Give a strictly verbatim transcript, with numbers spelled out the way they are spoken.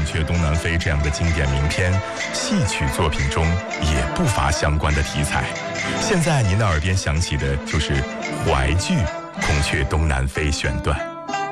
雀东南飞》这样的经典名片，戏曲作品中也不乏相关的题材。现在您的耳边响起的就是淮剧《孔雀东南飞》选段。